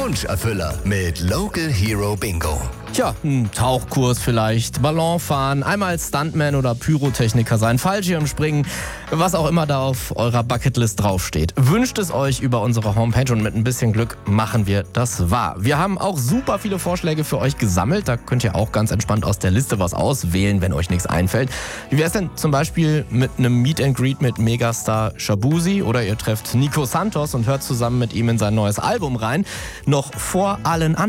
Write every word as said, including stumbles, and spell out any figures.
Wunscherfüller mit Local Hero Bingo. Tja, ein Tauchkurs vielleicht, Ballonfahren, einmal Stuntman oder Pyrotechniker sein, Fallschirmspringen, was auch immer da auf eurer Bucketlist draufsteht. Wünscht es euch über unsere Homepage und mit ein bisschen Glück machen wir das wahr. Wir haben auch super viele Vorschläge für euch gesammelt. Da könnt ihr auch ganz entspannt aus der Liste was auswählen, wenn euch nichts einfällt. Wie wäre es denn zum Beispiel mit einem Meet and Greet mit Megastar Shabuzi oder ihr trefft Nico Santos und hört zusammen mit ihm in sein neues Album rein, noch vor allen anderen.